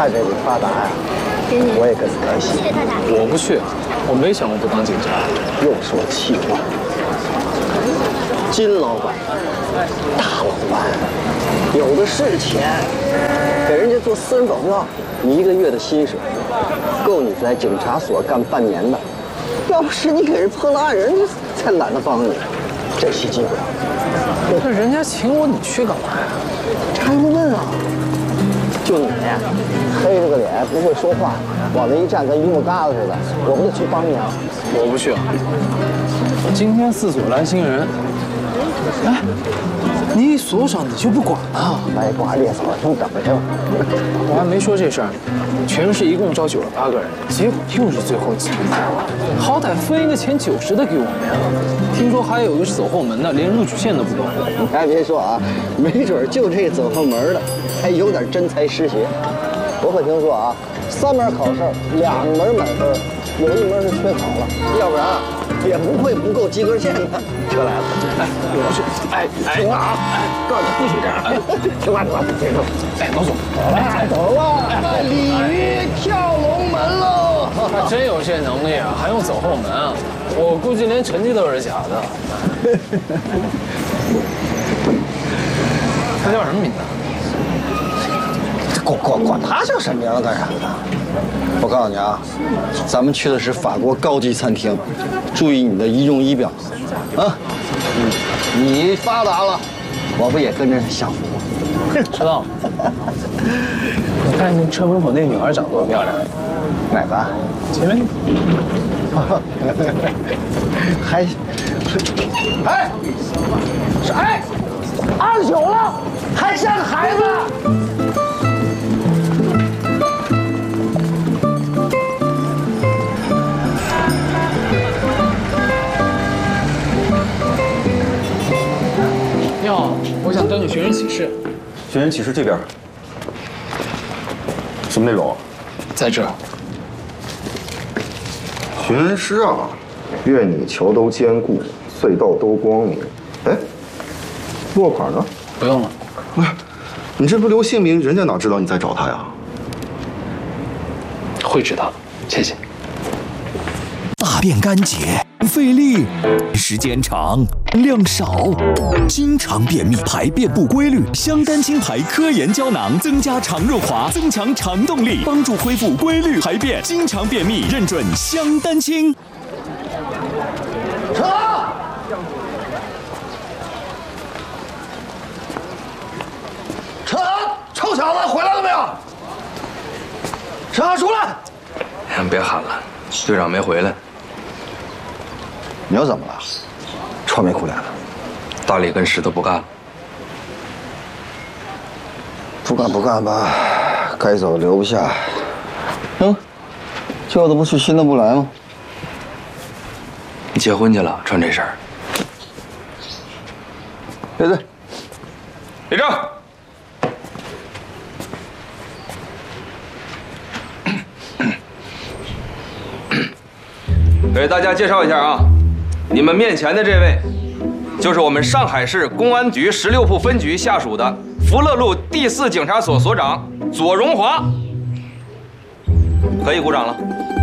看着你发达呀，我也跟着开心。 谢谢大大。 我不去，我没想过不当警察。 又说气话。金老板，大老板，有的是钱，给人家做私人保镖，你1个月的薪水，够你在警察所干半年的。要不是你给人破了案，人家才懒得帮你。珍惜机会。 那人家请我，你去干嘛呀？ 这还用问啊？就你呀，黑着个脸不会说话，往那一站跟榆木疙瘩似的，我不得去帮你啊？ 我不去。今天4所来新人，哎，你一所长你就不管啊？ 来挂列嫂，你等着吧。 我还没说这事儿，全市一共招98个人，结果又是最后几名，好歹分一个前90的给我们呀。听说还有一个是走后门的，连录取线都不管。 你还别说啊，没准就这走后门的，还有点真才实学。我可听说啊，3门考试2门满分，有1门是缺考了，要不然啊也不会不够及格线的。车来了， 哎，我要去。哎， 听话啊！告诉你不许这样。听话，别说。 哎，老总， 来，走吧，鲤鱼跳龙门喽！ 还真有这能力啊，还用走后门啊？我估计连成绩都是假的。他叫什么名字？ 管他叫什么名字干啥呢？我告诉你啊，咱们去的是法国高级餐厅，注意你的仪容仪表啊。你发达了，我不也跟着享福吗？ 知道了。你看那车门口那女孩长多漂亮。 哪个？ 前面。 还，哎，是哎，29了，还像个孩子。 你好，我想登个寻人启事。 寻人启事这边。什么内容？ 在这儿。 寻人诗啊，愿你桥都坚固，隧道都光明。哎，落款呢？ 不用了。 不是，你这不留姓名，人家哪知道你在找他呀？ 会知道，谢谢。 大便干结，费力，时间长，量少，经常便秘，排便不规律。香丹清排科研胶囊增加肠润滑，增强肠动力，帮助恢复规律排便。经常便秘，认准香丹清。 车！车！臭小子，回来了没有？车，出来！ 别喊了，队长没回来。 你又怎么了？愁眉苦脸的。 大李跟石头不干了。 不干吧，该走留不下。旧的不去，新的不来吗？ 你结婚去了，穿这身儿。 列队， 立正。给大家介绍一下啊，你们面前的这位，就是我们上海市公安局16铺分局下属的福乐路第4警察所所长左荣华，可以鼓掌了。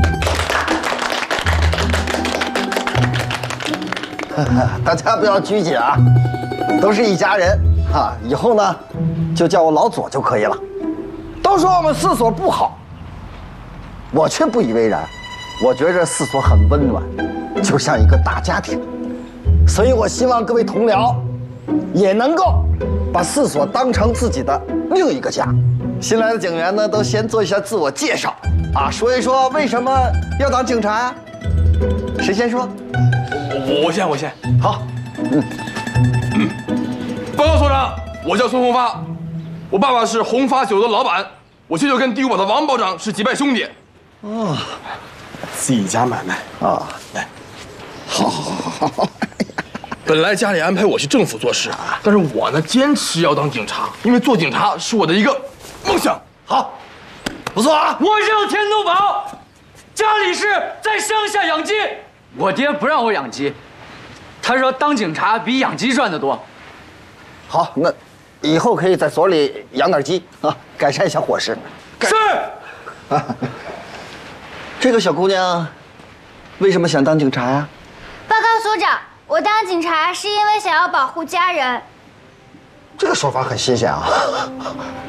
大家不要拘谨啊，都是一家人啊！以后呢，就叫我老左就可以了。都说我们4所不好，我却不以为然。我觉着4所很温暖，就像一个大家庭。所以我希望各位同僚也能够把4所当成自己的另一个家。新来的警员呢，都先做一下自我介绍啊，说一说为什么要当警察呀？谁先说？ 我先。 好， 报告所长，我叫孙红发，我爸爸是红发酒的老板，我舅舅跟第5保的王保长是结拜兄弟。 哦， 自己家买卖啊， 来， 好。 本来家里安排我去政府做事，但是我呢坚持要当警察，因为做警察是我的一个梦想。 好，不错啊。 我叫田东宝，家里是在乡下养鸡，我爹不让我养鸡，他说当警察比养鸡赚得多。 好，那以后可以在所里养点鸡啊，改善一下伙食。 是。 这个小姑娘为什么想当警察呀？ 报告所长，我当警察是因为想要保护家人。 这个说法很新鲜啊！